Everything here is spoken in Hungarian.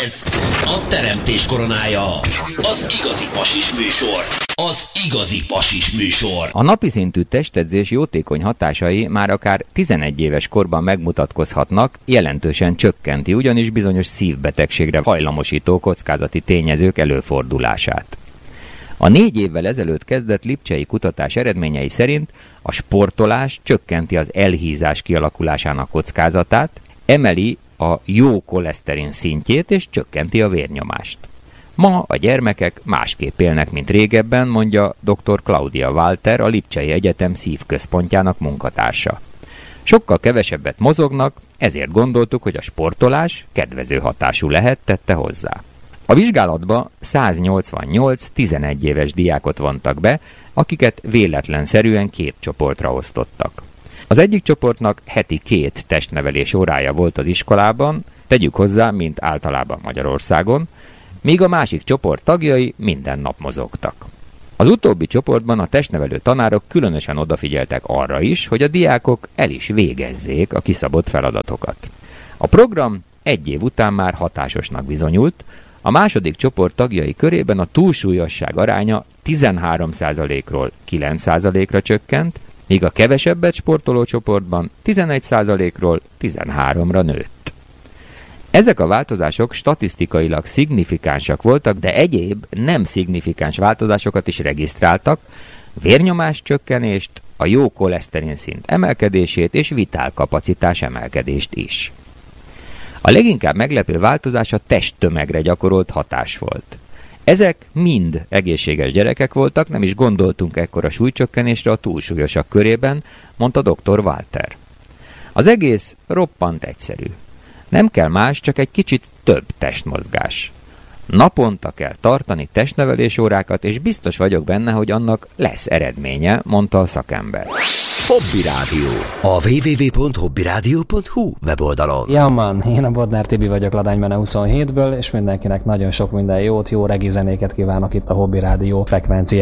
Ez a teremtés koronája. Az igazi pasis műsor. Az igazi pasis műsor. A napi szintű testedzés jótékony hatásai már akár 11 éves korban megmutatkozhatnak, jelentősen csökkenti ugyanis bizonyos szívbetegségre hajlamosító kockázati tényezők előfordulását. A 4 évvel ezelőtt kezdett lipcsei kutatás eredményei szerint a sportolás csökkenti az elhízás kialakulásának kockázatát, emeli a jó koleszterin szintjét és csökkenti a vérnyomást. Ma a gyermekek másképp élnek, mint régebben, mondja dr. Claudia Walter, a Lipcsei Egyetem szívközpontjának munkatársa. Sokkal kevesebbet mozognak, ezért gondoltuk, hogy a sportolás kedvező hatású lehet, tette hozzá. A vizsgálatba 188 11 éves diákot vontak be, akiket véletlenszerűen 2 csoportra osztottak. Az egyik csoportnak heti 2 testnevelés órája volt az iskolában, tegyük hozzá, mint általában Magyarországon, míg a másik csoport tagjai minden nap mozogtak. Az utóbbi csoportban a testnevelő tanárok különösen odafigyeltek arra is, hogy a diákok el is végezzék a kiszabott feladatokat. A program 1 év után már hatásosnak bizonyult, a második csoport tagjai körében a túlsúlyosság aránya 13%-ról 9%-ra csökkent, míg a kevesebbet sportoló csoportban 11%-ról 13%-ra nőtt. Ezek a változások statisztikailag szignifikánsak voltak, de egyéb nem szignifikáns változásokat is regisztráltak, vérnyomás csökkenést, a jó koleszterin szint emelkedését és vitálkapacitás emelkedést is. A leginkább meglepő változás a testtömegre gyakorolt hatás volt. Ezek mind egészséges gyerekek voltak, nem is gondoltunk ekkora súlycsökkenésre a túlsúlyosak körében, mondta dr. Walter. Az egész roppant egyszerű. Nem kell más, csak egy kicsit több testmozgás. Naponta kell tartani testnevelés órákat, és biztos vagyok benne, hogy annak lesz eredménye, mondta a szakember. Hobby Rádió. A www.hobbyradio.hu weboldalon. Ja man, én a Bodnár Tibi vagyok Ladánymene 27-ből, és mindenkinek nagyon sok minden jót, jó regi zenéket kívánok itt a Hobby Rádió frekvenciáján.